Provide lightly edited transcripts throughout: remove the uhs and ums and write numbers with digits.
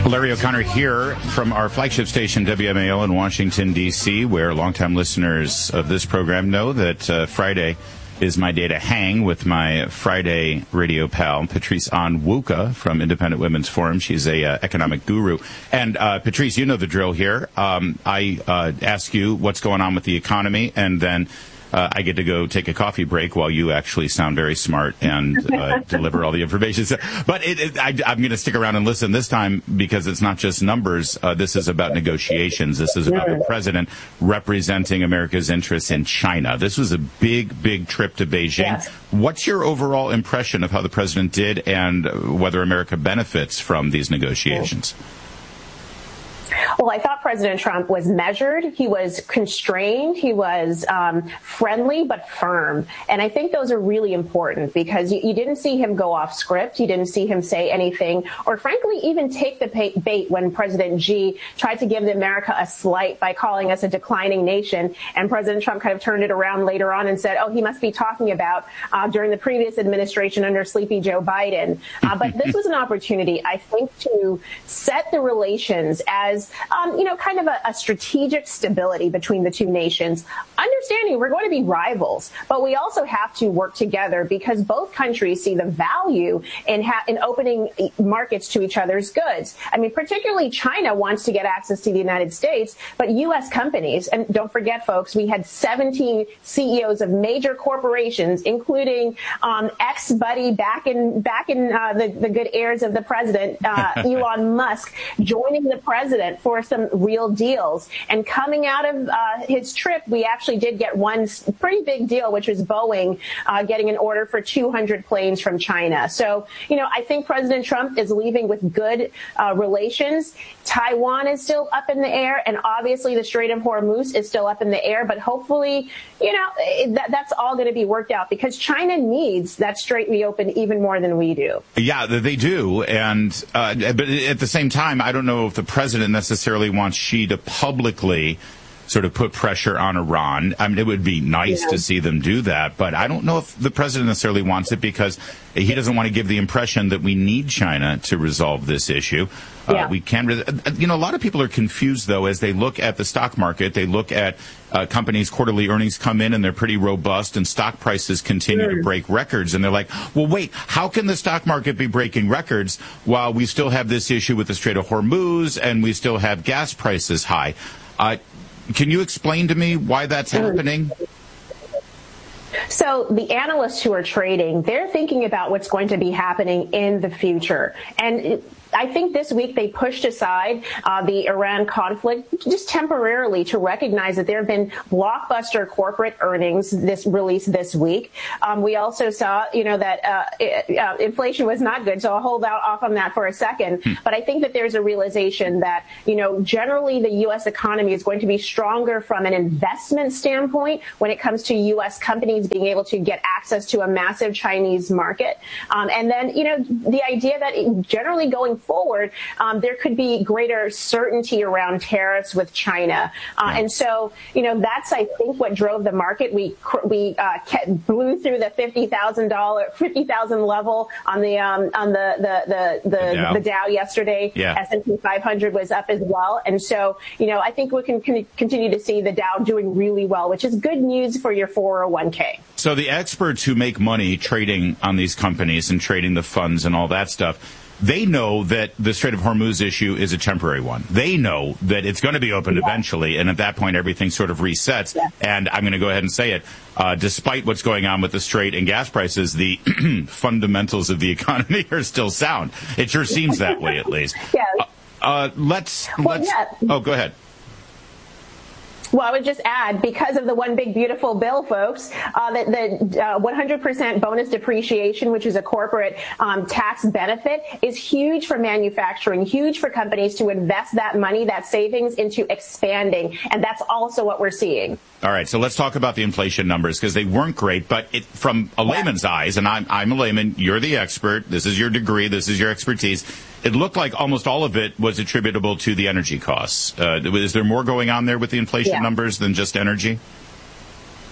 Larry O'Connor here from our flagship station, WMAL in Washington, D.C., where longtime listeners of this program know that Friday is my day to hang with my Friday radio pal, Patrice Onwuka from Independent Women's Forum. She's a economic guru. And Patrice, you know the drill here. I ask you what's going on with the economy, and then I get to go take a coffee break while you actually sound very smart and deliver all the information. So, but I'm going to stick around and listen this time because it's not just numbers. This is about negotiations. This is about the president representing America's interests in China. This was a big, big trip to Beijing. Yes. What's your overall impression of how the president did and whether America benefits from these negotiations? Well, I thought President Trump was measured. He was constrained. He was friendly but firm. And I think those are really important because you didn't see him go off script. You didn't see him say anything or, frankly, even take the bait when President Xi tried to give America a slight by calling us a declining nation. And President Trump kind of turned it around later on and said, oh, he must be talking about during the previous administration under sleepy Joe Biden. But this was an opportunity, I think, to set the relations as kind of a strategic stability between the two nations, understanding we're going to be rivals, but we also have to work together because both countries see the value in opening markets to each other's goods. I mean, particularly China wants to get access to the United States, but U.S. companies, and don't forget, folks, we had 17 CEOs of major corporations, including ex-buddy back in the good heirs of the president, Elon Musk, joining the president for some real deals. And coming out of his trip, we actually did get one pretty big deal, which was Boeing getting an order for 200 planes from China. So, I think President Trump is leaving with good relations. Taiwan is still up in the air, and obviously the Strait of Hormuz is still up in the air, but hopefully, that's all going to be worked out because China needs that strait reopened even more than we do. Yeah, they do. And but at the same time, I don't know if the president necessarily wants Xi to publicly sort of put pressure on Iran. I mean, it would be nice to see them do that, but I don't know if the president necessarily wants it because he doesn't want to give the impression that we need China to resolve this issue. We can, a lot of people are confused, though, as they look at the stock market. They look at companies' quarterly earnings come in, and they're pretty robust, and stock prices continue to break records. And they're like, well, wait, how can the stock market be breaking records while we still have this issue with the Strait of Hormuz and we still have gas prices high? Can you explain to me why that's happening? So the analysts who are trading, they're thinking about what's going to be happening in the future. And I think this week they pushed aside the Iran conflict just temporarily to recognize that there have been blockbuster corporate earnings released this week. We also saw, that inflation was not good, so I'll hold off on that for a second. But I think that there's a realization that, generally the U.S. economy is going to be stronger from an investment standpoint when it comes to U.S. companies being able to get access to a massive Chinese market. And then, the idea that generally going forward, there could be greater certainty around tariffs with China. And so, that's, I think, what drove the market. We blew through the $50,000 level on the Dow yesterday. S&P 500 was up as well. And so, I think we can continue to see the Dow doing really well, which is good news for your 401k. So the experts who make money trading on these companies and trading the funds and all that stuff, they know that the Strait of Hormuz issue is a temporary one. They know that it's going to be opened eventually, and at that point, everything sort of resets. And I'm going to go ahead and say it. Despite what's going on with the Strait and gas prices, the fundamentals of the economy are still sound. It sure seems that way, at least. Oh, go ahead. Well, I would just add, because of the one big beautiful bill, folks, the 100% bonus depreciation, which is a corporate tax benefit, is huge for manufacturing, huge for companies to invest that money, that savings, into expanding. And that's also what we're seeing. All right, so let's talk about the inflation numbers, because they weren't great, but from a layman's eyes, and I'm a layman, you're the expert, this is your degree, this is your expertise, it looked like almost all of it was attributable to the energy costs. Is there more going on there with the inflation numbers than just energy?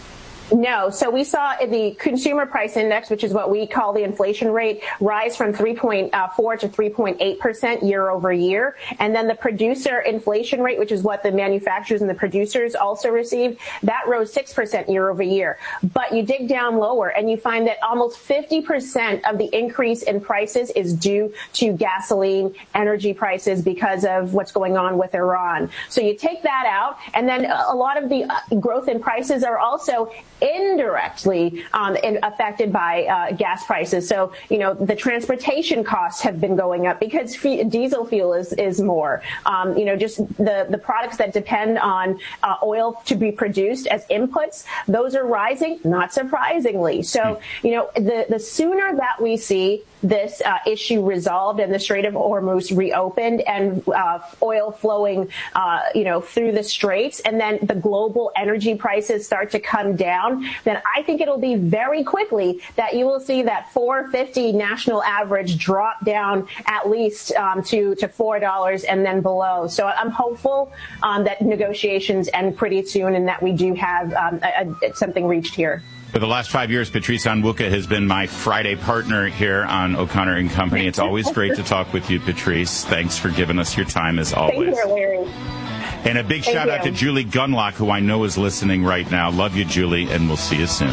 No. So we saw the consumer price index, which is what we call the inflation rate, rise from 3.4 to 3.8% year over year. And then the producer inflation rate, which is what the manufacturers and the producers also received, that rose 6% year over year. But you dig down lower and you find that almost 50% of the increase in prices is due to gasoline, energy prices because of what's going on with Iran. So you take that out, and then a lot of the growth in prices are also indirectly affected by gas prices. So, the transportation costs have been going up because diesel fuel is more. Just the products that depend on oil to be produced as inputs, those are rising, not surprisingly. So, the sooner that we see this issue resolved and the Strait of Hormuz reopened and oil flowing, through the straits, and then the global energy prices start to come down, then I think it'll be very quickly that you will see that $4.50 national average drop down at least to $4 and then below. So I'm hopeful that negotiations end pretty soon and that we do have something reached here. For the last 5 years, Patrice Onwuka has been my Friday partner here on O'Connor and Company. It's always great to talk with you, Patrice. Thanks for giving us your time, as always. Thank you, Larry. And a big shout out to Julie Gunlock, who I know is listening right now. Love you, Julie, and we'll see you soon.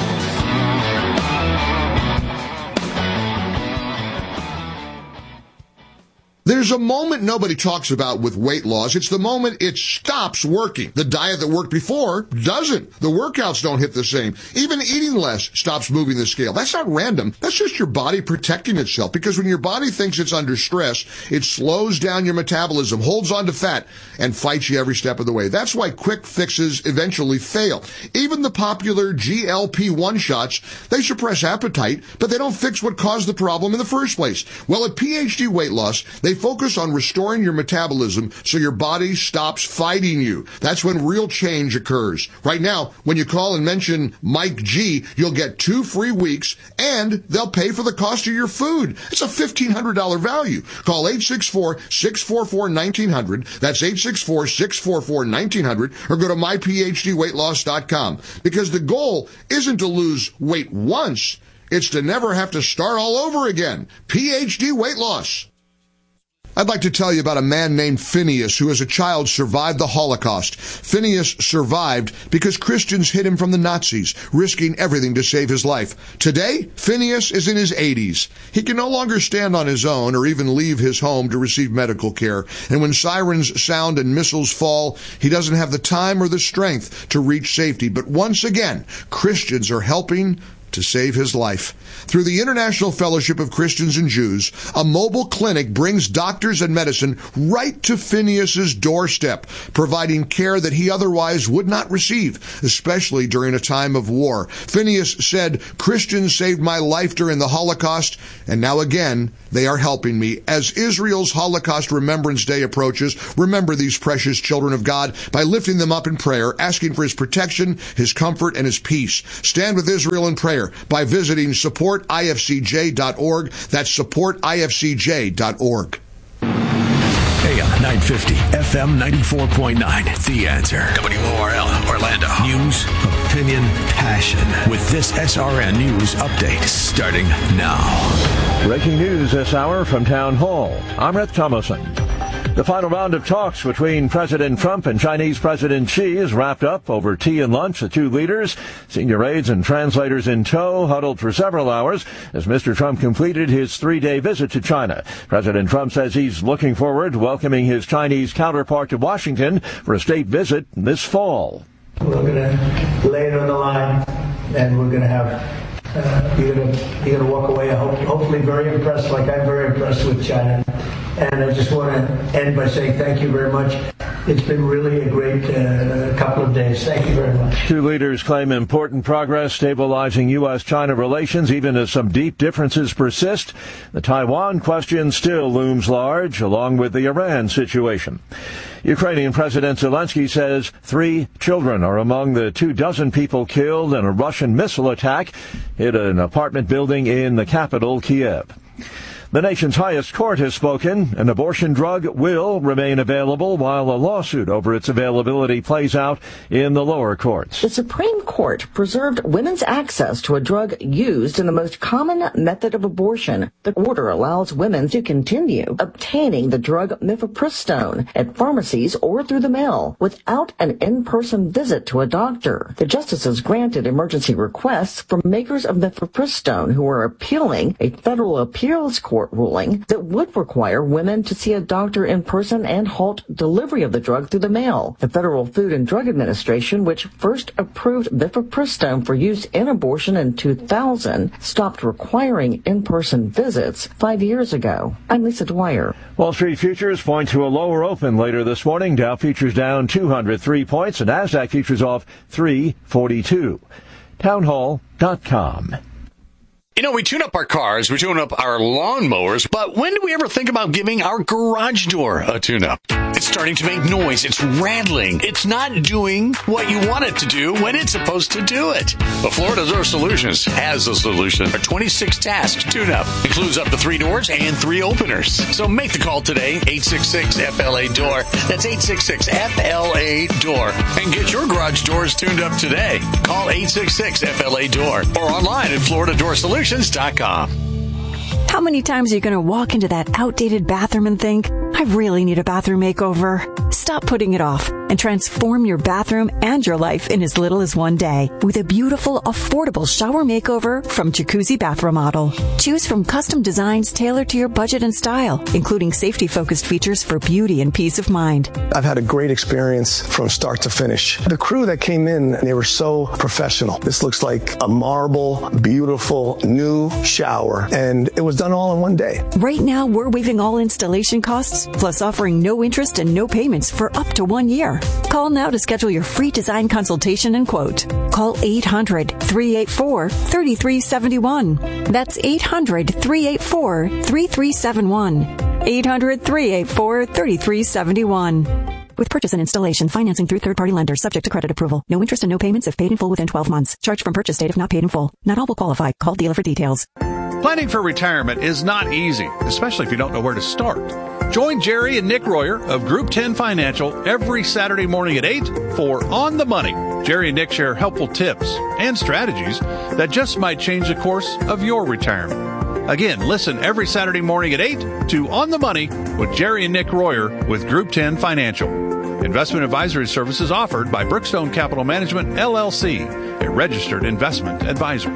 There's a moment nobody talks about with weight loss. It's the moment it stops working. The diet that worked before doesn't. The workouts don't hit the same. Even eating less stops moving the scale. That's not random. That's just your body protecting itself, because when your body thinks it's under stress, it slows down your metabolism, holds on to fat, and fights you every step of the way. That's why quick fixes eventually fail. Even the popular GLP-1 shots, they suppress appetite, but they don't fix what caused the problem in the first place. Well, at PhD Weight Loss, they focus on restoring your metabolism so your body stops fighting you. That's when real change occurs. Right now, when you call and mention Mike G, you'll get 2 free weeks, and they'll pay for the cost of your food. It's a $1,500 value. Call 864-644-1900. That's 864-644-1900, or go to myphdweightloss.com. Because the goal isn't to lose weight once, it's to never have to start all over again. PhD Weight Loss. I'd like to tell you about a man named Phineas who as a child survived the Holocaust. Phineas survived because Christians hid him from the Nazis, risking everything to save his life. Today, Phineas is in his 80s. He can no longer stand on his own or even leave his home to receive medical care. And when sirens sound and missiles fall, he doesn't have the time or the strength to reach safety. But once again, Christians are helping to save his life. Through the International Fellowship of Christians and Jews, a mobile clinic brings doctors and medicine right to Phineas's doorstep, providing care that he otherwise would not receive, especially during a time of war. Phineas said, "Christians saved my life during the Holocaust, and now again, they are helping me." As Israel's Holocaust Remembrance Day approaches, remember these precious children of God by lifting them up in prayer, asking for his protection, his comfort, and his peace. Stand with Israel in prayer by visiting supportifcj.org. That's supportifcj.org. AM 950, FM 94.9. The Answer. WORL, Orlando. News, opinion, passion. With this SRN News update starting now. Breaking news this hour from Town Hall. I'm Rick Thomason. The final round of talks between President Trump and Chinese President Xi is wrapped up over tea and lunch. The two leaders, senior aides and translators in tow, huddled for several hours as Mr. Trump completed his 3-day visit to China. President Trump says he's looking forward to welcoming his Chinese counterpart to Washington for a state visit this fall. We're going to lay it on the line, and we're going to have you're going to walk away hopefully very impressed, like I'm very impressed with China. And I just want to end by saying thank you very much. It's been really a great couple of days. Thank you very much. Two leaders claim important progress stabilizing U.S.-China relations, even as some deep differences persist. The Taiwan question still looms large, along with the Iran situation. Ukrainian President Zelensky says 3 children are among the 24 people killed in a Russian missile attack hit an apartment building in the capital, Kiev. The nation's highest court has spoken. An abortion drug will remain available while a lawsuit over its availability plays out in the lower courts. The Supreme Court preserved women's access to a drug used in the most common method of abortion. The order allows women to continue obtaining the drug mifepristone at pharmacies or through the mail without an in-person visit to a doctor. The justices granted emergency requests from makers of mifepristone who are appealing a federal appeals court ruling that would require women to see a doctor in person and halt delivery of the drug through the mail. The Federal Food and Drug Administration, which first approved mifepristone for use in abortion in 2000, stopped requiring in-person visits 5 years ago. I'm Lisa Dwyer. Wall Street futures point to a lower open later this morning. Dow futures down 203 points and NASDAQ futures off 342. Townhall.com. You know, we tune up our cars, we tune up our lawnmowers, but when do we ever think about giving our garage door a tune-up? It's starting to make noise. It's rattling. It's not doing what you want it to do when it's supposed to do it. But Florida Door Solutions has a solution. Our 26-task tune-up includes up to 3 doors and 3 openers. So make the call today, 866-FLA-DOOR. That's 866-FLA-DOOR. And get your garage doors tuned up today. Call 866-FLA-DOOR or online at FloridaDoorSolutions.com. How many times are you going to walk into that outdated bathroom and think, I really need a bathroom makeover? Stop putting it off and transform your bathroom and your life in as little as one day with a beautiful, affordable shower makeover from Jacuzzi Bath Remodel. Choose from custom designs tailored to your budget and style, including safety-focused features for beauty and peace of mind. I've had a great experience from start to finish. The crew that came in, they were so professional. This looks like a marble, beautiful, new shower, and it was done all in one day. Right now, we're waiving all installation costs, plus offering no interest and no payments for up to 1 year. Call now to schedule your free design consultation and quote. Call 800-384-3371. That's 800-384-3371. 800-384-3371. With purchase and installation, financing through third-party lenders, subject to credit approval. No interest and no payments if paid in full within 12 months. Charged from purchase date if not paid in full. Not all will qualify. Call dealer for details. Planning for retirement is not easy, especially if you don't know where to start. Join Jerry and Nick Royer of Group 10 Financial every Saturday morning at 8 for On the Money. Jerry and Nick share helpful tips and strategies that just might change the course of your retirement. Again, listen every Saturday morning at 8 to On the Money with Jerry and Nick Royer with Group 10 Financial. Investment advisory services offered by Brookstone Capital Management, LLC, a registered investment advisor.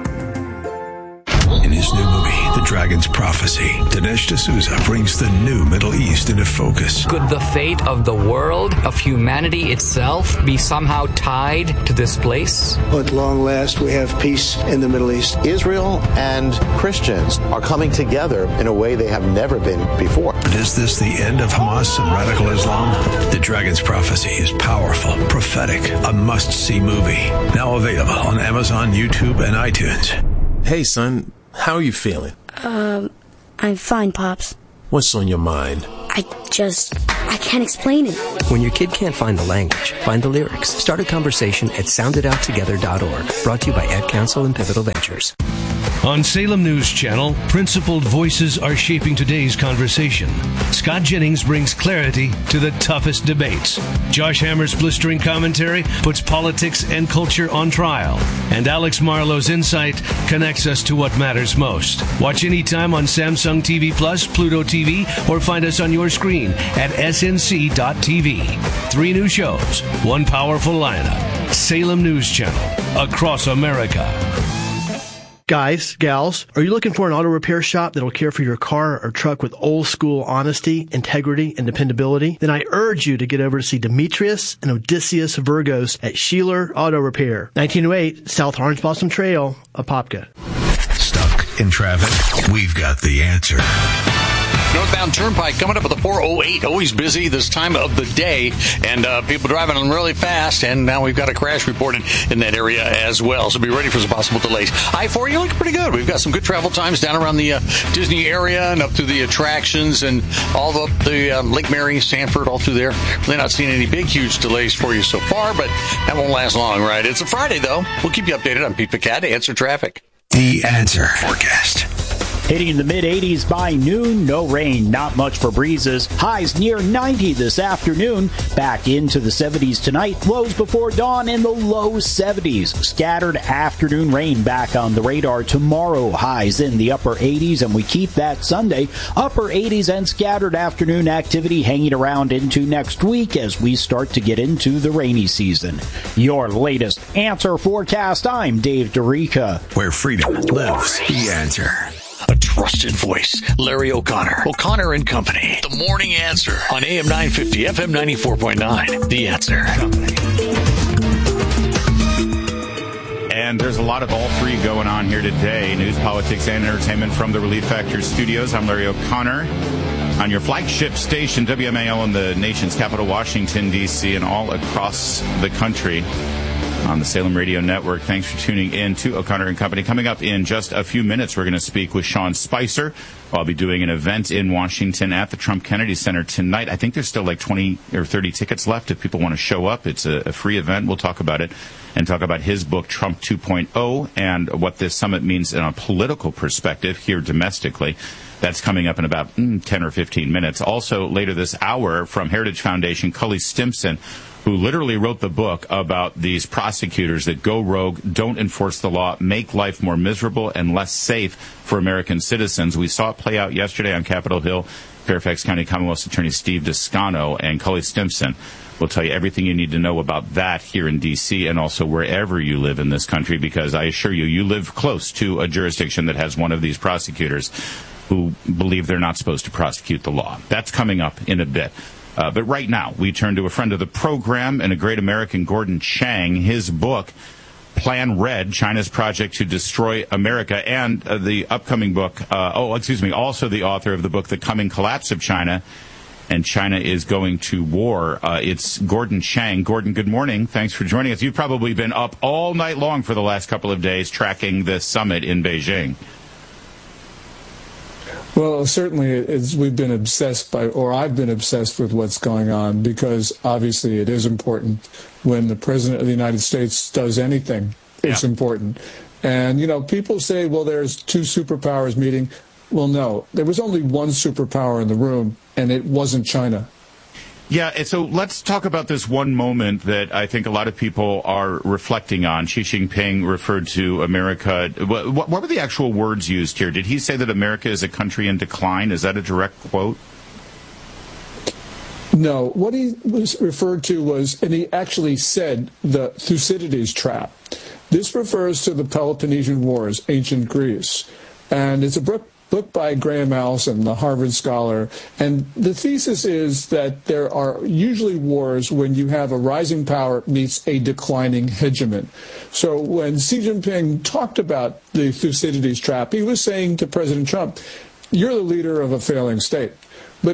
In his new movie, The Dragon's Prophecy, Dinesh D'Souza brings the new Middle East into focus. Could the fate of the world, of humanity itself, be somehow tied to this place? At long last, we have peace in the Middle East. Israel and Christians are coming together in a way they have never been before. But is this the end of Hamas and radical Islam? The Dragon's Prophecy is powerful, prophetic, a must-see movie. Now available on Amazon, YouTube, and iTunes. Hey, son. How are you feeling? I'm fine, Pops. What's on your mind? I can't explain it. When your kid can't find the language, find the lyrics. Start a conversation at sounditouttogether.org. Brought to you by Ad Council and Pivotal Ventures. On Salem News Channel, principled voices are shaping today's conversation. Scott Jennings brings clarity to the toughest debates. Josh Hammer's blistering commentary puts politics and culture on trial. And Alex Marlowe's insight connects us to what matters most. Watch anytime on Samsung TV Plus, Pluto TV, or find us on your screen at snc.tv. 3 new shows, 1 powerful lineup. Salem News Channel, across America. Guys, gals, are you looking for an auto repair shop that'll care for your car or truck with old school honesty, integrity, and dependability? Then I urge you to get over to see Demetrius and Odysseus Virgos at Sheeler Auto Repair, 1908 South Orange Blossom Trail, Apopka. Stuck in traffic? We've got the answer. Northbound Turnpike coming up at the 408. Always busy this time of the day, and people driving on really fast. And now we've got a crash reported in that area as well. So be ready for some possible delays. I-40 looking pretty good. We've got some good travel times down around the Disney area and up through the attractions and all up the Lake Mary, Sanford, all through there. Really not seeing any big, huge delays for you so far, but that won't last long, right? It's a Friday, though. We'll keep you updated on Pete Picard to Answer Traffic. The Answer Forecast. Hitting the mid-80s by noon, no rain, not much for breezes. Highs near 90 this afternoon. Back into the 70s tonight. Lows before dawn in the low 70s. Scattered afternoon rain back on the radar tomorrow. Highs in the upper 80s, and we keep that Sunday. Upper 80s and scattered afternoon activity hanging around into next week as we start to get into the rainy season. Your latest Answer forecast. I'm Dave DeRica. Where freedom lives. The Answer. A trusted voice, Larry O'Connor. O'Connor and Company. The Morning Answer on AM 950, FM 94.9. The Answer. And there's a lot of all three going on here today. News, politics, and entertainment from the Relief Factor studios. I'm Larry O'Connor on your flagship station, WMAL, in the nation's capital, Washington, D.C., and all across the country on the Salem Radio Network. Thanks for tuning in to O'Connor and Company. Coming up in just a few minutes, we're going to speak with Sean Spicer. I'll be doing an event in Washington at the Trump Kennedy Center tonight. I think there's still like 20 or 30 tickets left if people want to show up. It's a free event. We'll talk about it and talk about his book, Trump 2.0, and what this summit means in a political perspective here domestically. That's coming up in about 10 or 15 minutes. Also, later this hour, from Heritage Foundation, Cully Stimson, who literally wrote the book about these prosecutors that go rogue, don't enforce the law, make life more miserable and less safe for American citizens. We saw it play out yesterday on Capitol Hill. Fairfax County Commonwealth's Attorney Steve Descano and Cully Stimson will tell you everything you need to know about that here in D.C. and also wherever you live in this country, because I assure you, you live close to a jurisdiction that has one of these prosecutors who believe they're not supposed to prosecute the law. That's coming up in a bit. But right now, we turn to a friend of the program and a great American, Gordon Chang. His book, Plan Red, China's Project to Destroy America, and the upcoming book, also the author of the book, The Coming Collapse of China, and China is Going to War. It's Gordon Chang. Gordon, good morning. Thanks for joining us. You've probably been up all night long for the last couple of days tracking this summit in Beijing. Well, certainly we've been obsessed I've been obsessed with what's going on, because obviously it is important. When the President of the United States does anything, it's important. And, people say, well, there's two superpowers meeting. Well, no, there was only one superpower in the room, and it wasn't China. Yeah, and so let's talk about this one moment that I think a lot of people are reflecting on. Xi Jinping referred to America. What were the actual words used here? Did he say that America is a country in decline? Is that a direct quote? No, what he was referred to was, and he actually said, the Thucydides trap. This refers to the Peloponnesian Wars, ancient Greece. And it's a book by Graham Allison, the Harvard scholar. And the thesis is that there are usually wars when you have a rising power meets a declining hegemon. So when Xi Jinping talked about the Thucydides trap, he was saying to President Trump, you're the leader of a failing state. But,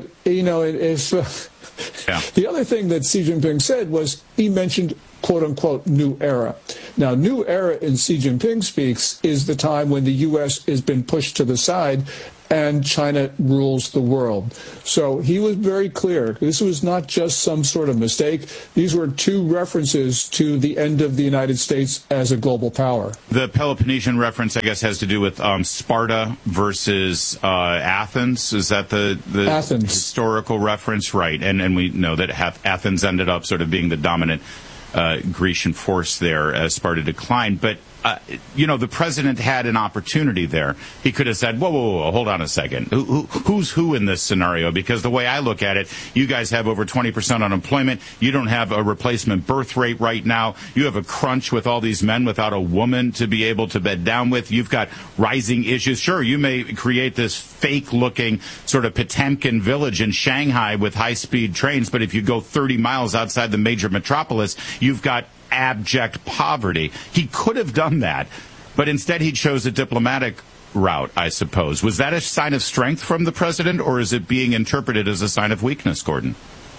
the other thing that Xi Jinping said was he mentioned, quote-unquote, new era. Now, new era in Xi Jinping speaks is the time when the U.S. has been pushed to the side and China rules the world. So he was very clear. This was not just some sort of mistake. These were two references to the end of the United States as a global power. The Peloponnesian reference, I guess, has to do with Sparta versus Athens. Is that the Athens historical reference? Right. And we know that Athens ended up sort of being the dominant Grecian force there as Sparta declined. But, the president had an opportunity there. He could have said, whoa, hold on a second. Who's who in this scenario? Because the way I look at it, you guys have over 20% unemployment. You don't have a replacement birth rate right now. You have a crunch with all these men without a woman to be able to bed down with. You've got rising issues. Sure, you may create this fake-looking sort of Potemkin village in Shanghai with high-speed trains, but if you go 30 miles outside the major metropolis, you've got abject poverty. He could have done that, but instead he chose a diplomatic route, I suppose. Was that a sign of strength from the president, or is it being interpreted as a sign of weakness, Gordon?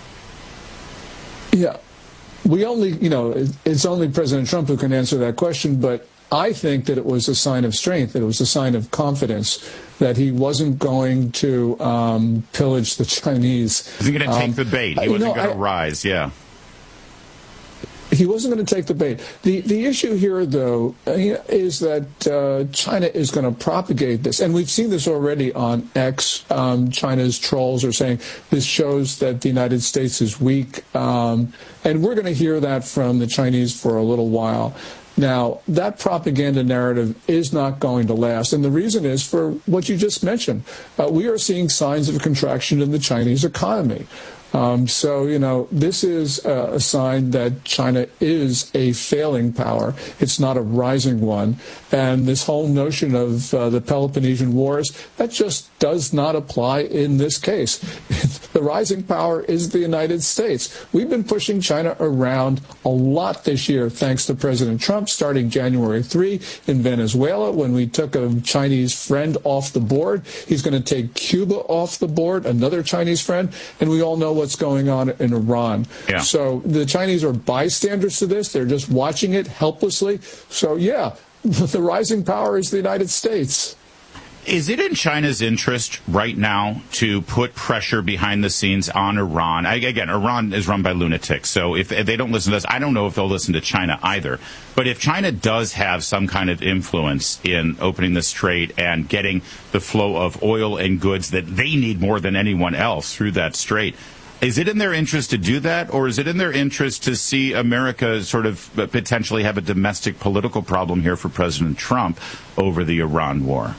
Yeah, it's only President Trump who can answer that question, but I think that it was a sign of strength, that it was a sign of confidence, that he wasn't going to pillage the Chinese. He wasn't going to take the bait. He wasn't going to rise, yeah. He wasn't going to take the bait. The issue here, though, is that China is going to propagate this. And we've seen this already on X. China's trolls are saying this shows that the United States is weak. And we're going to hear that from the Chinese for a little while. Now, that propaganda narrative is not going to last. And the reason is for what you just mentioned. We are seeing signs of a contraction in the Chinese economy. So, this is a sign that China is a failing power. It's not a rising one. And this whole notion of the Peloponnesian Wars, that just does not apply in this case. The rising power is the United States. We've been pushing China around a lot this year, thanks to President Trump, starting January 3 in Venezuela, when we took a Chinese friend off the board. He's going to take Cuba off the board, another Chinese friend, and we all know what's going on in Iran. Yeah. So the Chinese are bystanders to this. They're just watching it helplessly. So, yeah, the rising power is the United States. Is it in China's interest right now to put pressure behind the scenes on Iran? Again, Iran is run by lunatics, so if they don't listen to us, I don't know if they'll listen to China either. But if China does have some kind of influence in opening the strait and getting the flow of oil and goods that they need more than anyone else through that strait, is it in their interest to do that, or is it in their interest to see America sort of potentially have a domestic political problem here for President Trump over the Iran war?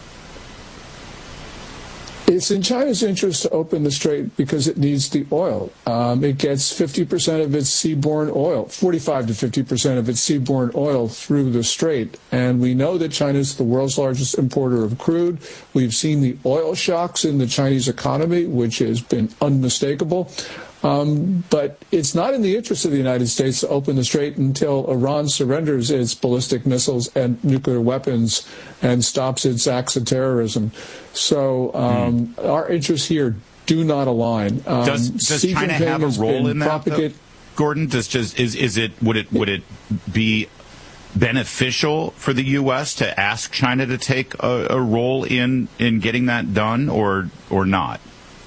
It's in China's interest to open the strait because it needs the oil. It gets 50% of its seaborne oil, 45 to 50% of its seaborne oil through the strait. And we know that China is the world's largest importer of crude. We've seen the oil shocks in the Chinese economy, which has been unmistakable. But it's not in the interest of the United States to open the strait until Iran surrenders its ballistic missiles and nuclear weapons and stops its acts of terrorism. So our interests here do not align. Does China have a role in that, though, Gordon? Would it be beneficial for the U.S. to ask China to take a role in getting that done, or not?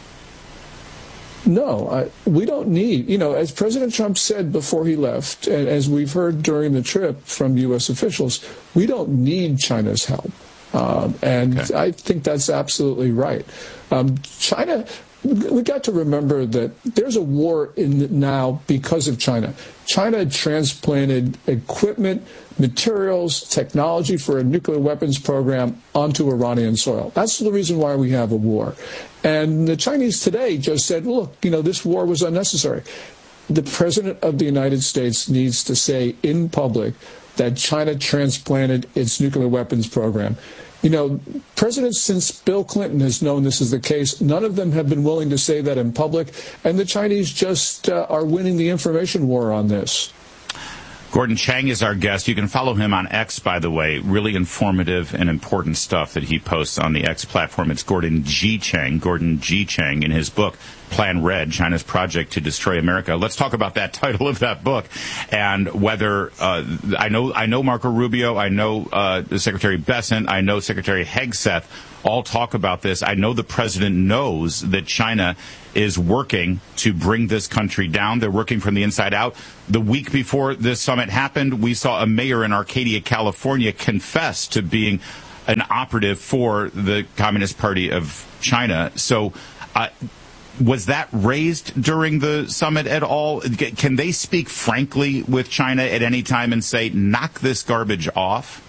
No, we don't need, as President Trump said before he left, and as we've heard during the trip from U.S. officials, we don't need China's help. I think that's absolutely right. China, we got to remember that there's a war now because of China. China transplanted equipment, materials, technology for a nuclear weapons program onto Iranian soil. That's the reason why we have a war. And the Chinese today just said, look, this war was unnecessary. The President of the United States needs to say in public that China transplanted its nuclear weapons program. Presidents since Bill Clinton has known this is the case. None of them have been willing to say that in public. And the Chinese just are winning the information war on this. Gordon Chang is our guest. You can follow him on X, by the way. Really informative and important stuff that he posts on the X platform. It's Gordon G. Chang in his book, Plan Red, China's Project to Destroy America. Let's talk about that title of that book and whether I know Marco Rubio, I know Secretary Bessent, I know Secretary Hegseth all talk about this. I know the president knows that China is working to bring this country down. They're working from the inside out. The week before this summit happened, we saw a mayor in Arcadia, California, confess to being an operative for the Communist Party of China. So was that raised during the summit at all? Can they speak frankly with China at any time and say, knock this garbage off?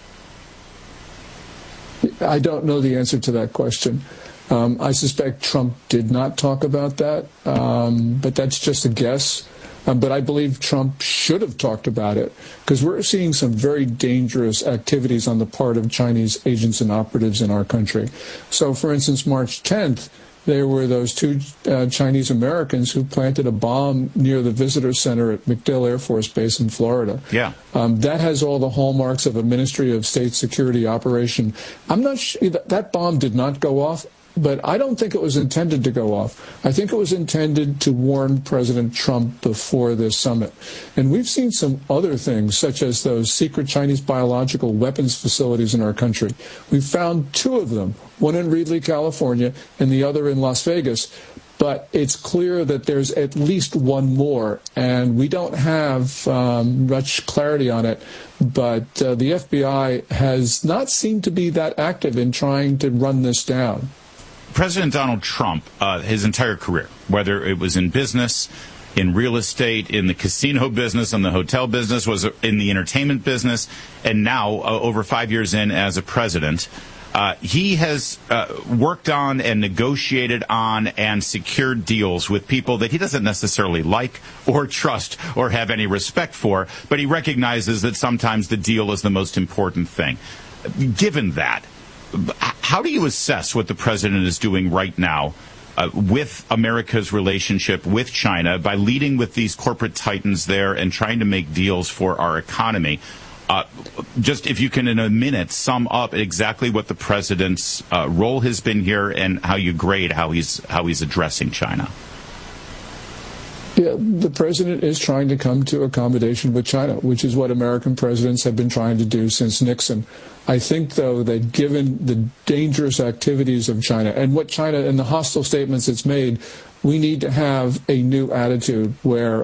I don't know the answer to that question. I suspect Trump did not talk about that, but that's just a guess. But I believe Trump should have talked about it because we're seeing some very dangerous activities on the part of Chinese agents and operatives in our country. So, for instance, March 10th, there were those two Chinese Americans who planted a bomb near the visitor center at MacDill Air Force Base in Florida. Yeah. That has all the hallmarks of a Ministry of State Security operation. I'm not sure that bomb did not go off, but I don't think it was intended to go off. I think it was intended to warn President Trump before this summit. And we've seen some other things, such as those secret Chinese biological weapons facilities in our country. We found two of them, one in Reedley, California, and the other in Las Vegas. but it's clear that there's at least one more, and we don't have much clarity on it. But the FBI has not seemed to be that active in trying to run this down. President Donald Trump, his entire career, whether it was in business, in real estate, in the casino business, in the hotel business, was in the entertainment business, and now, over 5 years in as a president, he has worked on and negotiated on and secured deals with people that he doesn't necessarily like or trust or have any respect for, but he recognizes that sometimes the deal is the most important thing. Given that, how do you assess what the president is doing right now with America's relationship with China by leading with these corporate titans there and trying to make deals for our economy? Just if you can, in a minute, sum up exactly what the president's role has been here and how you grade how he's addressing China. Yeah, the president is trying to come to accommodation with China, which is what American presidents have been trying to do since Nixon. I think, though, that given the dangerous activities of China and what China and the hostile statements it's made, we need to have a new attitude where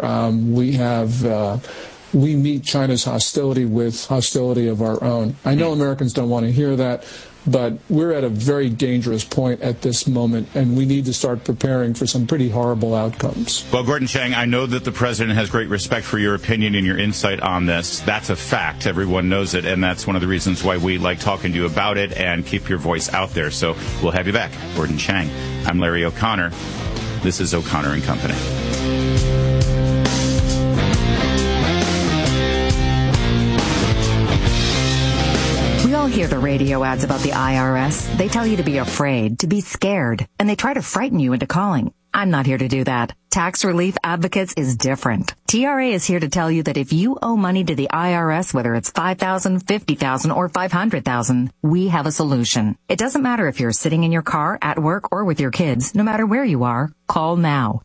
we meet China's hostility with hostility of our own. I know Americans don't want to hear that, but we're at a very dangerous point at this moment, and we need to start preparing for some pretty horrible outcomes. Well, Gordon Chang, I know that the president has great respect for your opinion and your insight on this. That's a fact. Everyone knows it, and that's one of the reasons why we like talking to you about it and keep your voice out there. So we'll have you back. Gordon Chang. I'm Larry O'Connor. This is O'Connor and Company. We all hear the radio ads about the IRS. They tell you to be afraid, to be scared, and they try to frighten you into calling. I'm not here to do that. Tax Relief Advocates is different. TRA is here to tell you that if you owe money to the IRS, whether it's $5,000, $50,000, or $500,000, we have a solution. It doesn't matter if you're sitting in your car, at work, or with your kids. No matter where you are, call now.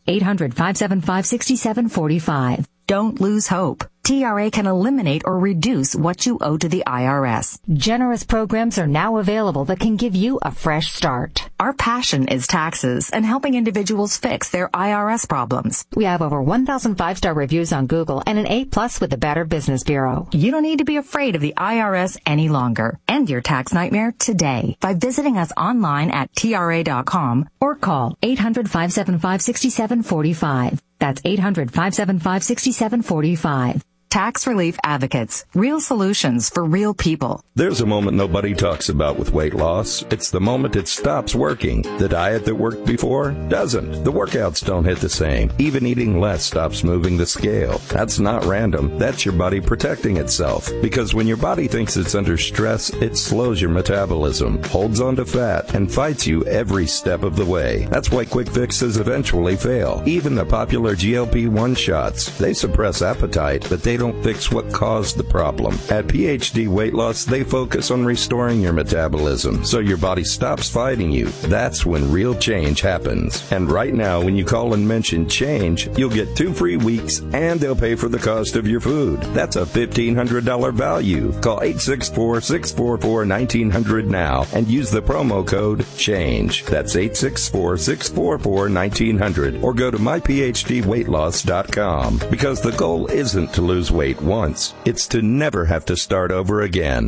800-575-6745. Don't lose hope. TRA can eliminate or reduce what you owe to the IRS. Generous programs are now available that can give you a fresh start. Our passion is taxes and helping individuals fix their IRS problems. We have over 1,000 5-star reviews on Google and an A+ with the Better Business Bureau. You don't need to be afraid of the IRS any longer. End your tax nightmare today by visiting us online at TRA.com or call 800-575-6745. That's 800-575-6745. Tax Relief Advocates. Real solutions for real people. There's a moment nobody talks about with weight loss. It's the moment it stops working. The diet that worked before doesn't. The workouts don't hit the same. Even eating less stops moving the scale. That's not random. That's your body protecting itself. Because when your body thinks it's under stress, it slows your metabolism, holds onto fat, and fights you every step of the way. That's why quick fixes eventually fail. Even the popular GLP-1 shots. They suppress appetite, but they don't fix what caused the problem. At PhD Weight Loss, they focus on restoring your metabolism so your body stops fighting you. That's when real change happens. And right now, when you call and mention change, you'll get 2 free weeks and they'll pay for the cost of your food. That's a $1,500 value. Call 864-644-1900 now and use the promo code CHANGE. That's 864-644-1900 or go to myphdweightloss.com because the goal isn't to lose weight once. It's to never have to start over again.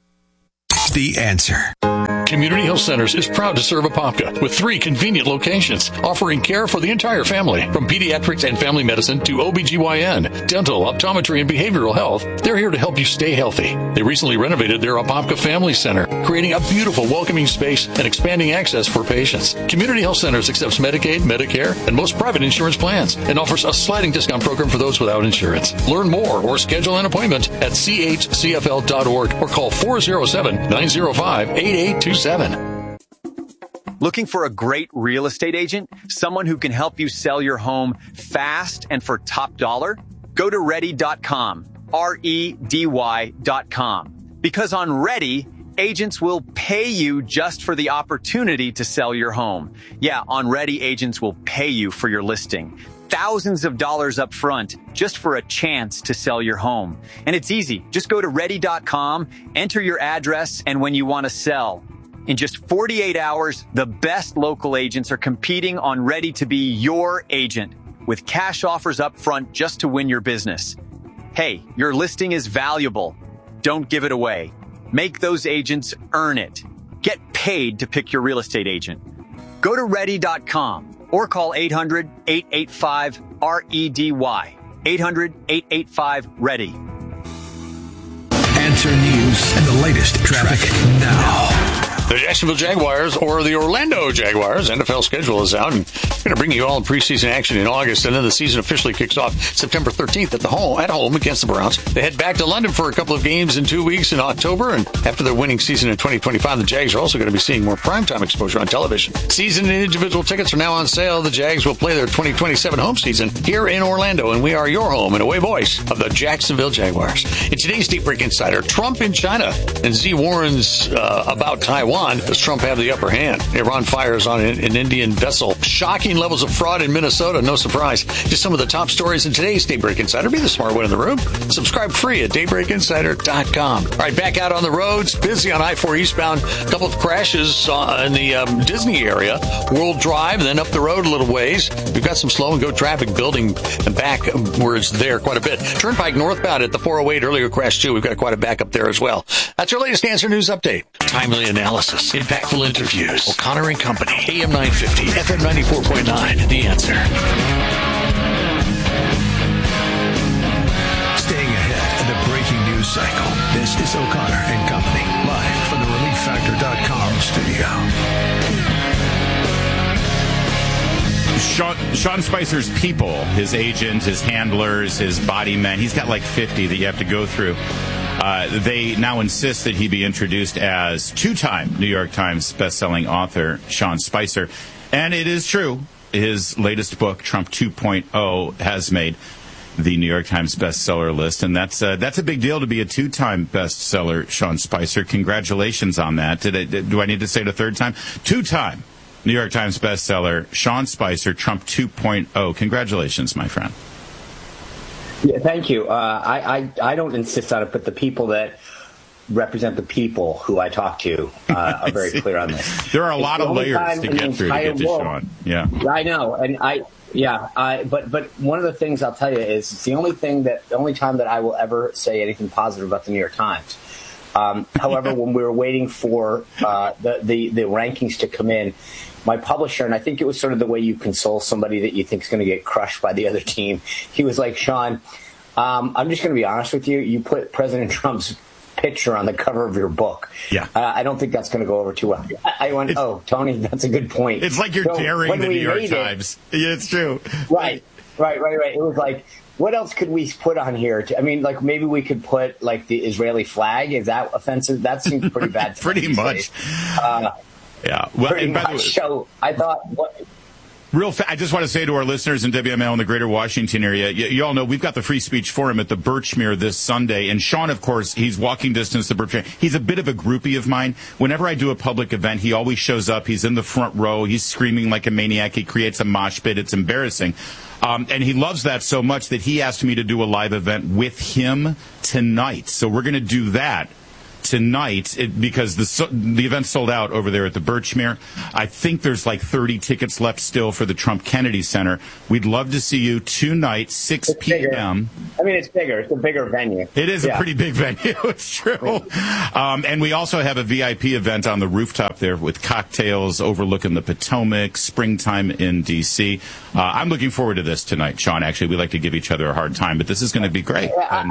The Answer. Community Health Centers is proud to serve Apopka with 3 convenient locations, offering care for the entire family, from pediatrics and family medicine to OBGYN, dental, optometry, and behavioral health. They're here to help you stay healthy. They recently renovated their Apopka Family Center, creating a beautiful, welcoming space and expanding access for patients. Community Health Centers accepts Medicaid, Medicare, and most private insurance plans, and offers a sliding discount program for those without insurance. Learn more or schedule an appointment at chcfl.org or call 407-905-8827. Looking for a great real estate agent? Someone who can help you sell your home fast and for top dollar? Go to ready.com, REDY.com. Because on Ready, agents will pay you just for the opportunity to sell your home. Yeah, on Ready, agents will pay you for your listing. Thousands of dollars up front just for a chance to sell your home. And it's easy. Just go to ready.com, enter your address, and when you want to sell, In just 48 hours, the best local agents are competing on Ready to be your agent with cash offers up front just to win your business. Hey, your listing is valuable. Don't give it away. Make those agents earn it. Get paid to pick your real estate agent. Go to ready.com or call 800-885-REDY. 800-885-READY. Answer News and the latest traffic now. The Jacksonville Jaguars or the Orlando Jaguars NFL schedule is out, and we're going to bring you all in preseason action in August, and then the season officially kicks off September 13th at home against the Browns. They head back to London for a couple of games in 2 weeks in October, and after their winning season in 2025, the Jags are also going to be seeing more primetime exposure on television. Season and individual tickets are now on sale. The Jags will play their 2027 home season here in Orlando, and we are your home and away voice of the Jacksonville Jaguars. In today's Deep Break Insider, Trump in China and Z. Warren's about Taiwan. Does Trump have the upper hand? Iran fires on an Indian vessel. Shocking levels of fraud in Minnesota. No surprise. Just some of the top stories in today's Daybreak Insider. Be the smart one in the room. Subscribe free at daybreakinsider.com. All right, back out on the roads. Busy on I-4 eastbound. A couple of crashes in the Disney area. World Drive, and then up the road a little ways. We've got some slow and go traffic building backwards there quite a bit. Turnpike northbound at the 408 earlier crash too. We've got quite a backup there as well. That's your latest Answer News update. Timely analysis. Impactful interviews. O'Connor and Company. AM 950. FM 94.9. The Answer. Staying ahead of the breaking news cycle. This is O'Connor and Company. Live from the ReliefFactor.com studio. Sean Spicer's people, his agent, his handlers, his body men, he's got like 50 that you have to go through. They now insist that he be introduced as two-time New York Times bestselling author Sean Spicer. And it is true. His latest book, Trump 2.0, has made the New York Times bestseller list. And that's a big deal to be a two-time bestseller, Sean Spicer. Congratulations on that. Do I need to say it a third time? Two-time New York Times bestseller, Sean Spicer, Trump 2.0. Congratulations, my friend. Yeah, thank you. I don't insist on it, but the people that represent the people who I talk to are very clear on this. There are a lot of layers to get through to get to Sean. Yeah, I know, and but one of the things I'll tell you is it's the only time that I will ever say anything positive about the New York Times. However, when we were waiting for the rankings to come in, my publisher, and I think it was sort of the way you console somebody that you think is going to get crushed by the other team, he was like, Sean, I'm just going to be honest with you. You put President Trump's picture on the cover of your book. Yeah. I don't think that's going to go over too well. I went, Tony, that's a good point. It's like you're daring the New York Times. Yeah, it's true. Right. It was like, what else could we put on here? Like maybe we could put like the Israeli flag. Is that offensive? That seems pretty bad. Pretty much. Yeah. Well, pretty much. So I thought, I just want to say to our listeners in WML in the greater Washington area, you all know we've got the Free Speech Forum at the Birchmere this Sunday. And Sean, of course, he's walking distance to Birchmere. He's a bit of a groupie of mine. Whenever I do a public event, he always shows up. He's in the front row. He's screaming like a maniac. He creates a mosh pit. It's embarrassing. And he loves that so much that he asked me to do a live event with him tonight. So we're going to do that tonight because the event sold out over there at the Birchmere. I think there's like 30 tickets left still for the Trump Kennedy Center. We'd love to see you tonight, 6 p.m. It's bigger. It's a bigger venue. It is a pretty big venue. It's true. And we also have a VIP event on the rooftop there with cocktails overlooking the Potomac, springtime in D.C. I'm looking forward to this tonight, Sean. Actually, we like to give each other a hard time, but this is going to be great.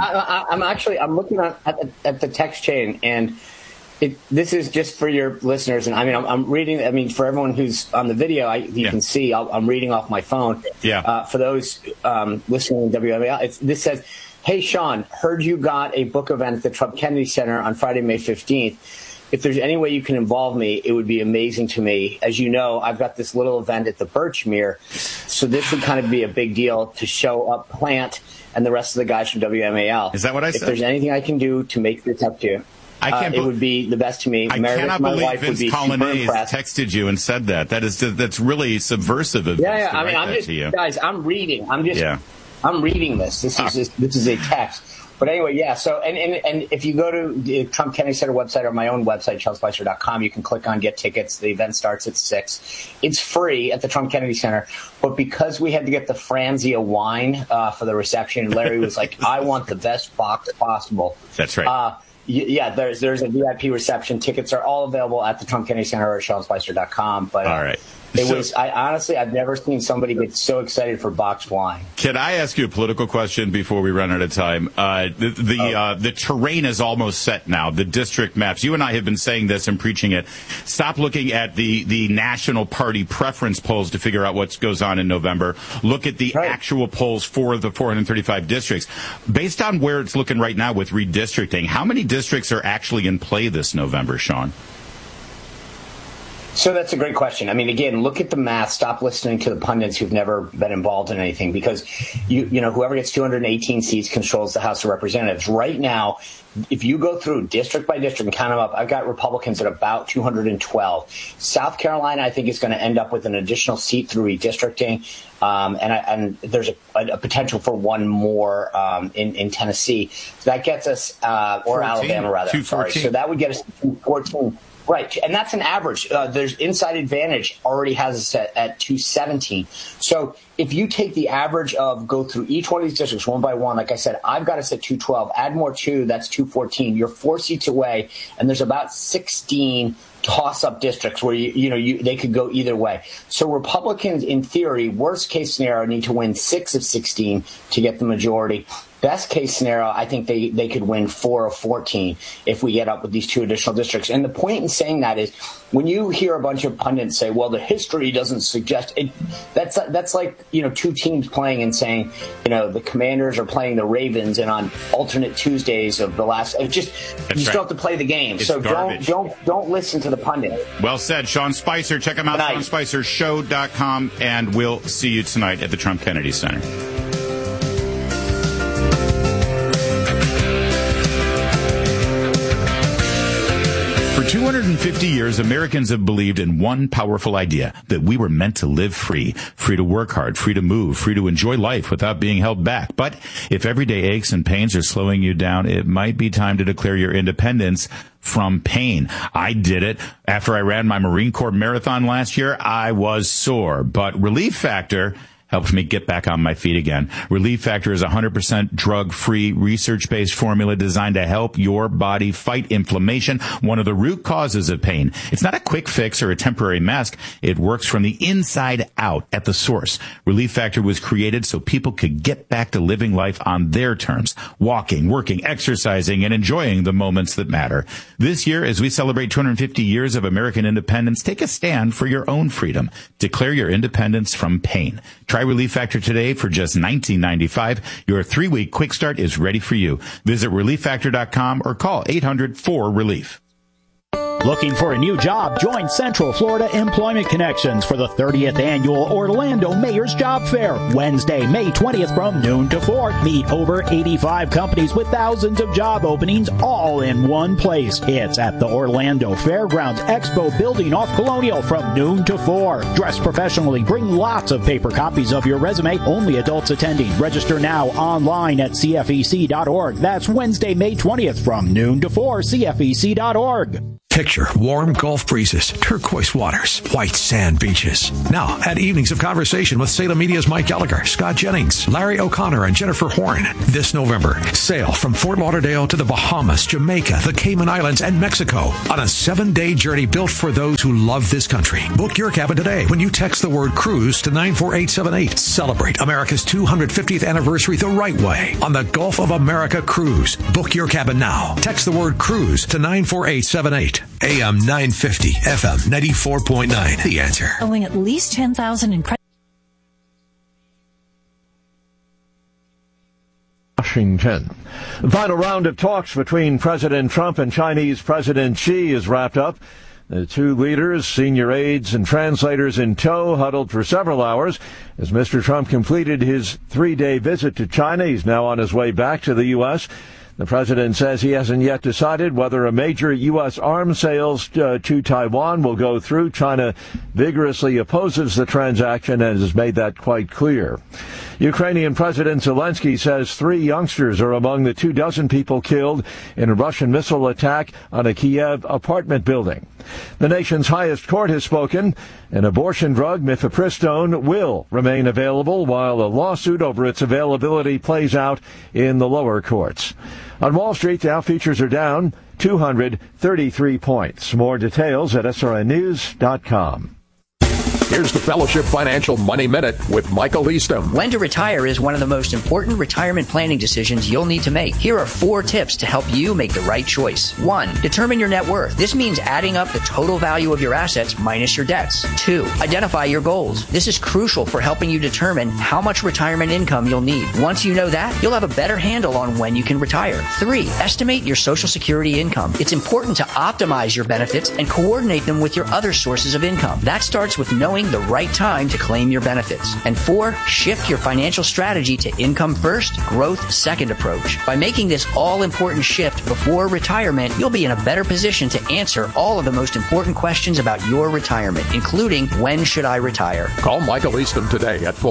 I'm looking at the text chain. And this is just for your listeners. And I'm reading. For everyone who's on the video, you can see I'm reading off my phone. Yeah. For those listening to WMAL, this says, "Hey, Sean, heard you got a book event at the Trump Kennedy Center on Friday, May 15th. If there's any way you can involve me, it would be amazing to me. As you know, I've got this little event at the Birchmere, so this would kind of be a big deal to show up Plant and the rest of the guys from WMAL. Is that what I said? If there's anything I can do to make this up to you." It would be the best to me. I cannot believe Vince Colonnese texted you and said that. That's really subversive of I'm reading. I'm reading this. This is a text. But anyway, yeah. So, and if you go to the Trump Kennedy Center website or my own website, ChelsSpicer.com, you can click on Get Tickets. The event starts at 6. It's free at the Trump Kennedy Center. But because we had to get the Franzia wine for the reception, Larry was like, I want the best box possible. That's right. Yeah, there's a VIP reception. Tickets are all available at the Trump Kennedy Center or ChelsSpicer.com. But all right. I've never seen somebody get so excited for boxed wine. Can I ask you a political question before we run out of time? The terrain is almost set now. The district maps. You and I have been saying this and preaching it. Stop looking at the national party preference polls to figure out what goes on in November. Look at the actual polls for the 435 districts. Based on where it's looking right now with redistricting, how many districts are actually in play this November, Sean? So that's a great question. I mean, again, look at the math. Stop listening to the pundits who've never been involved in anything, because you know whoever gets 218 seats controls the House of Representatives. Right now, if you go through district by district and count them up, I've got Republicans at about 212. South Carolina, I think, is going to end up with an additional seat through redistricting, and there's a potential for one more in Tennessee. So that gets us, or 14, Alabama rather. Sorry. So that would get us to 14. Right, and that's an average. There's Inside Advantage already has us at 217. So if you take the average of go through each one of these districts one by one, like I said, I've got us at 212. Add more 2, that's 214. You're 4 seats away, and there's about 16 toss-up districts where they could go either way. So Republicans, in theory, worst case scenario, need to win 6 of 16 to get the majority. Best case scenario, I think they could win 4 of 14 if we get up with these 2 additional districts. And the point in saying that is, when you hear a bunch of pundits say, "Well, the history doesn't suggest it," that's like 2 teams playing and saying, the Commanders are playing the Ravens, and on alternate Tuesdays of the last, you still have to play the game. It's so garbage. don't listen to the pundit. Well said, Sean Spicer. Check him out, SeanSpicerShow.com, and we'll see you tonight at the Trump Kennedy Center. For 250 years, Americans have believed in one powerful idea, that we were meant to live free to work hard, free to move, free to enjoy life without being held back. But if everyday aches and pains are slowing you down, it might be time to declare your independence from pain. I did it. After I ran my Marine Corps marathon last year, I was sore, but Relief Factor helped me get back on my feet again. Relief Factor is a 100% drug-free, research-based formula designed to help your body fight inflammation, one of the root causes of pain. It's not a quick fix or a temporary mask. It works from the inside out at the source. Relief Factor was created so people could get back to living life on their terms, walking, working, exercising, and enjoying the moments that matter. This year, as we celebrate 250 years of American independence, take a stand for your own freedom. Declare your independence from pain. Try Relief Factor today for just $19.95. Your 3-week quick start is ready for you. Visit ReliefFactor.com or call 800-4-RELIEF. Looking for a new job? Join Central Florida Employment Connections for the 30th Annual Orlando Mayor's Job Fair. Wednesday, May 20th from noon to 4. Meet over 85 companies with thousands of job openings all in one place. It's at the Orlando Fairgrounds Expo Building off Colonial from noon to 4. Dress professionally. Bring lots of paper copies of your resume. Only adults attending. Register now online at CFEC.org. That's Wednesday, May 20th from noon to 4. CFEC.org. Picture warm Gulf breezes, turquoise waters, white sand beaches. Now, at Evenings of Conversation with Salem Media's Mike Gallagher, Scott Jennings, Larry O'Connor, and Jennifer Horn. This November, sail from Fort Lauderdale to the Bahamas, Jamaica, the Cayman Islands, and Mexico on a 7-day journey built for those who love this country. Book your cabin today when you text the word cruise to 94878. Celebrate America's 250th anniversary the right way on the Gulf of America Cruise. Book your cabin now. Text the word cruise to 94878. AM 950, FM 94.9. The Answer. Owing at least $10,000 in credit. Washington. The final round of talks between President Trump and Chinese President Xi is wrapped up. The two leaders, senior aides and translators in tow, huddled for several hours as Mr. Trump completed his 3-day visit to China. He's now on his way back to the U.S. The president says he hasn't yet decided whether a major U.S. arms sales to Taiwan will go through. China vigorously opposes the transaction and has made that quite clear. Ukrainian President Zelensky says 3 youngsters are among the 24 people killed in a Russian missile attack on a Kiev apartment building. The nation's highest court has spoken. An abortion drug, mifepristone, will remain available while a lawsuit over its availability plays out in the lower courts. On Wall Street, Dow futures are down 233 points. More details at srnnews.com. Here's the Fellowship Financial Money Minute with Michael Eastham. When to retire is one of the most important retirement planning decisions you'll need to make. Here are 4 tips to help you make the right choice. 1. Determine your net worth. This means adding up the total value of your assets minus your debts. 2. Identify your goals. This is crucial for helping you determine how much retirement income you'll need. Once you know that, you'll have a better handle on when you can retire. 3. Estimate your Social Security income. It's important to optimize your benefits and coordinate them with your other sources of income. That starts with knowing the right time to claim your benefits. And 4, shift your financial strategy to income first, growth second approach. By making this all-important shift before retirement, you'll be in a better position to answer all of the most important questions about your retirement, including when should I retire? Call Michael Eastham today at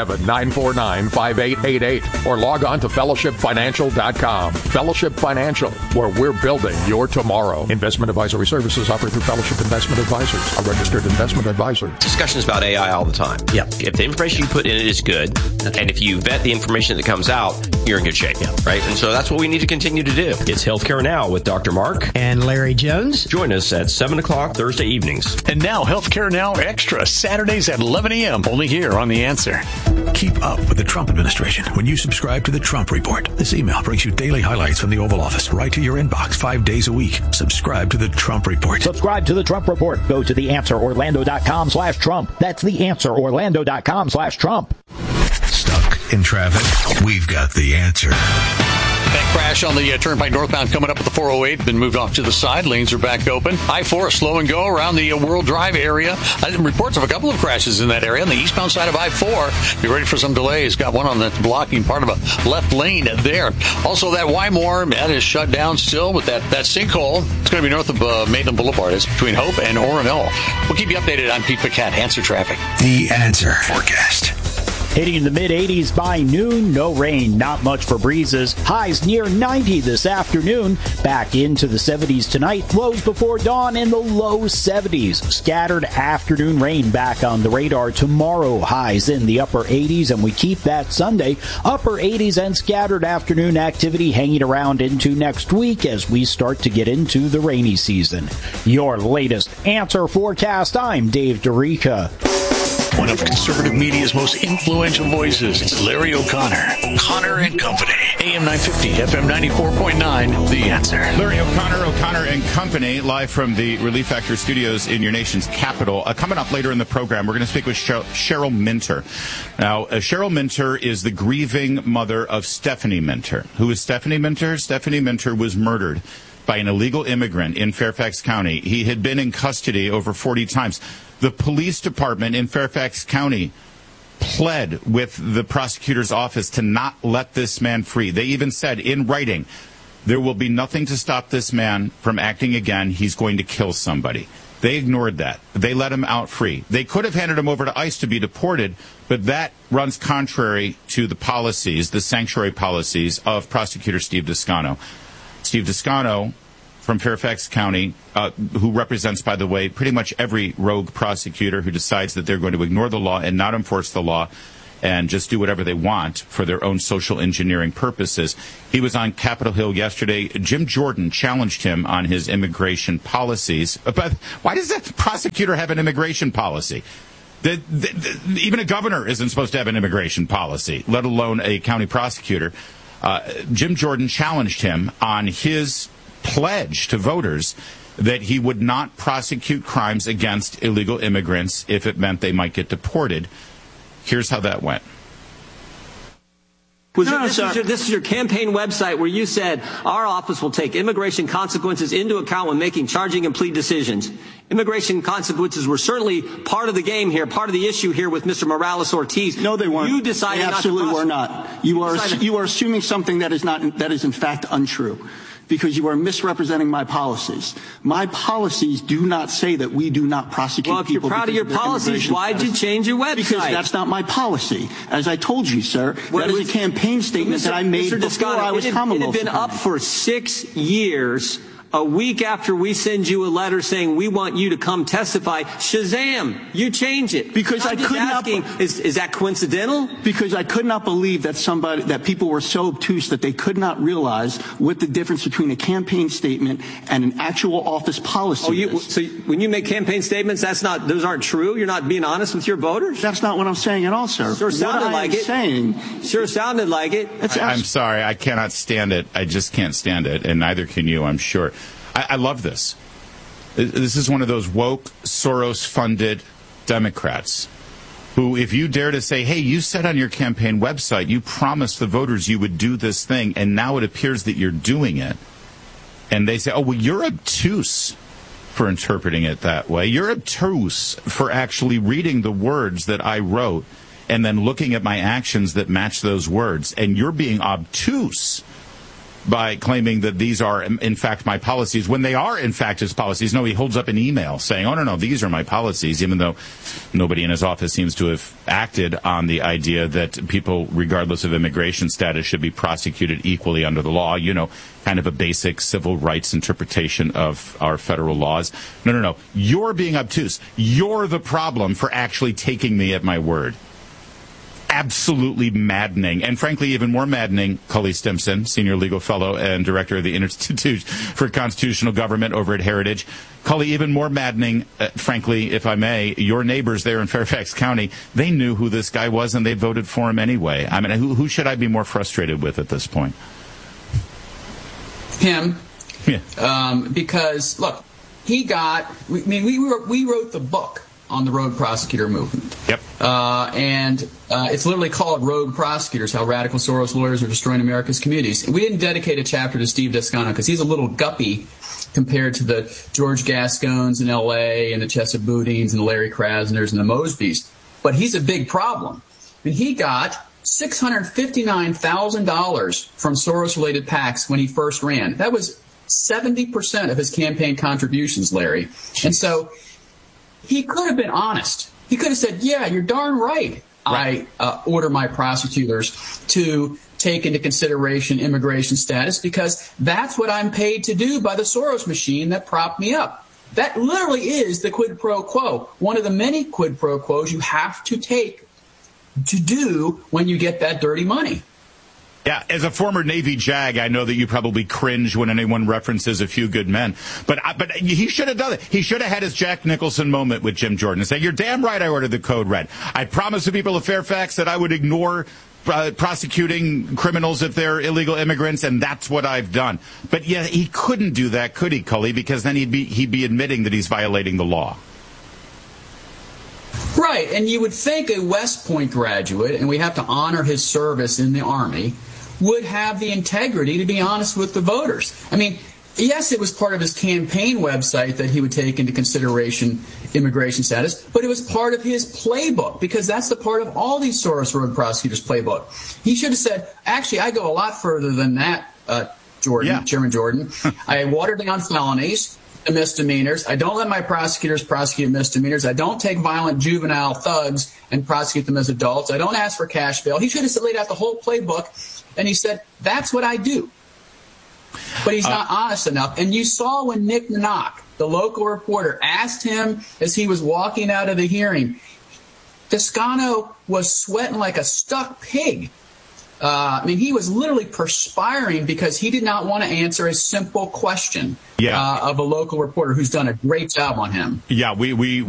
407-949-5888 or log on to fellowshipfinancial.com. Fellowship Financial, where we're building your tomorrow. Investment advisory services offered through Fellowship Investment Advisors, a registered investment advisor. Discussions about AI all the time. Yeah. If the information you put in it is good, and if you vet the information that comes out, you're in good shape. Yeah. Right? And so that's what we need to continue to do. It's Healthcare Now with Dr. Mark and Larry Jones. Join us at 7 o'clock Thursday evenings. And now Healthcare Now Extra, Saturdays at 11 a.m. only here on The Answer. Keep up with the Trump administration when you subscribe to the Trump Report. This email brings you daily highlights from the Oval Office right to your inbox 5 days a week. Subscribe to the Trump Report. Subscribe to the Trump Report. Go to theanswerorlando.com/Trump. That's theanswerorlando.com/Trump. Stuck in traffic? We've got the answer. That crash on the Turnpike northbound coming up at the 408, been moved off to the side. Lanes are back open. I-4 slow and go around the World Drive area. Reports of a couple of crashes in that area on the eastbound side of I-4. Be ready for some delays. Got one on the blocking part of a left lane there. Also, that Wymore, that is shut down still with that sinkhole. It's going to be north of Maitland Boulevard. It's between Hope and Oronell. We'll keep you updated on Pete Paquette. Answer Traffic. The Answer Forecast. Hitting the mid-80s by noon, no rain, not much for breezes. Highs near 90 this afternoon, back into the 70s tonight. Lows before dawn in the low 70s. Scattered afternoon rain back on the radar tomorrow. Highs in the upper 80s, and we keep that Sunday. Upper 80s and scattered afternoon activity hanging around into next week as we start to get into the rainy season. Your latest Answer Forecast. I'm Dave DeRica. One of conservative media's most influential voices. It's Larry O'Connor. Connor and Company. AM 950, FM 94.9, The Answer. Larry O'Connor and Company, live from the Relief Factor studios in your nation's capital. Coming up later in the program, we're going to speak with Cheryl Minter. Now, Cheryl Minter is the grieving mother of Stephanie Minter. Who is Stephanie Minter? Stephanie Minter was murdered by an illegal immigrant in Fairfax County. He had been in custody over 40 times. The police department in Fairfax County pled with the prosecutor's office to not let this man free. They even said in writing, there will be nothing to stop this man from acting again. He's going to kill somebody. They ignored that. They let him out free. They could have handed him over to ICE to be deported, but that runs contrary to the policies, the sanctuary policies of Prosecutor Steve Descano. Steve Descano from Fairfax County, who represents, by the way, pretty much every rogue prosecutor who decides that they're going to ignore the law and not enforce the law and just do whatever they want for their own social engineering purposes. He was on Capitol Hill yesterday. Jim Jordan challenged him on his immigration policies. But why does the prosecutor have an immigration policy? Even a governor isn't supposed to have an immigration policy, let alone a county prosecutor. Jim Jordan challenged him on his pledge to voters that he would not prosecute crimes against illegal immigrants if it meant they might get deported. Here's how that went. This is your campaign website where you said our office will take immigration consequences into account when making charging and plea decisions. Immigration consequences were certainly part of the game here, part of the issue here with Mr. Morales-Ortiz. No, they weren't. You decided they absolutely were not. You are assuming something that is in fact untrue. because you are misrepresenting my policies. My policies do not say that we do not prosecute people. Well, if you're proud of your policies, why'd you change your website? Because that's not my policy. As I told you, sir, that is a campaign statement that I made before I was Commonwealth. It had been up for 6 years. A week after we send you a letter saying we want you to come testify, shazam, you change it. Because I could not. Is that coincidental? Because I could not believe that people were so obtuse that they could not realize what the difference between a campaign statement and an actual office policy is. So when you make campaign statements, those aren't true? You're not being honest with your voters? That's not what I'm saying at all, sir. Sure sounded like it. Sure sounded like it. I'm sorry, I cannot stand it. I just can't stand it, and neither can you, I'm sure. I love this. This is one of those woke, Soros-funded Democrats who, if you dare to say, hey, you said on your campaign website, you promised the voters you would do this thing, and now it appears that you're doing it. And they say, oh, well, you're obtuse for interpreting it that way. You're obtuse for actually reading the words that I wrote and then looking at my actions that match those words. And you're being obtuse by claiming that these are, in fact, my policies, when they are, in fact, his policies. No, he holds up an email saying, oh, no, these are my policies, even though nobody in his office seems to have acted on the idea that people, regardless of immigration status, should be prosecuted equally under the law. You know, kind of a basic civil rights interpretation of our federal laws. No. You're being obtuse. You're the problem for actually taking me at my word. Absolutely maddening, and frankly, even more maddening, Cully Stimson, Senior Legal Fellow and Director of the Institute for Constitutional Government over at Heritage. Cully, even more maddening, frankly, if I may, your neighbors there in Fairfax County, they knew who this guy was and they voted for him anyway. I mean, who should I be more frustrated with at this point? Him. Yeah. Because, look, we wrote the book on the rogue prosecutor movement. Yep. And it's literally called Rogue Prosecutors, How Radical Soros Lawyers Are Destroying America's Communities. And we didn't dedicate a chapter to Steve Descano because he's a little guppy compared to the George Gascones in L.A. and the Chesa Boudins and the Larry Krasners and the Mosbys. But he's a big problem. I mean, he got $659,000 from Soros-related PACs when he first ran. That was 70% of his campaign contributions, Larry. And so he could have been honest. He could have said, yeah, you're darn right. I order my prosecutors to take into consideration immigration status because that's what I'm paid to do by the Soros machine that propped me up. That literally is the quid pro quo, one of the many quid pro quos you have to take to do when you get that dirty money. Yeah, as a former Navy JAG, I know that you probably cringe when anyone references A Few Good Men. But he should have done it. He should have had his Jack Nicholson moment with Jim Jordan and say, you're damn right I ordered the code red. I promised the people of Fairfax that I would ignore prosecuting criminals if they're illegal immigrants, and that's what I've done. But yeah, he couldn't do that, could he, Cully? Because then he'd be admitting that he's violating the law. Right, and you would think a West Point graduate, and we have to honor his service in the Army, would have the integrity to be honest with the voters. I mean, yes, it was part of his campaign website that he would take into consideration immigration status, but it was part of his playbook because that's the part of all these Soros rogue prosecutors' playbook. He should have said, actually, I go a lot further than that, Chairman Jordan. I water down felonies, misdemeanors. I don't let my prosecutors prosecute misdemeanors. I don't take violent juvenile thugs and prosecute them as adults. I don't ask for cash bail. He should have laid out the whole playbook, and he said, that's what I do. But he's not honest enough. And you saw when Nick Nanock, the local reporter, asked him as he was walking out of the hearing, Descano was sweating like a stuck pig. I mean, he was literally perspiring because he did not want to answer a simple question of a local reporter who's done a great job on him. Yeah, we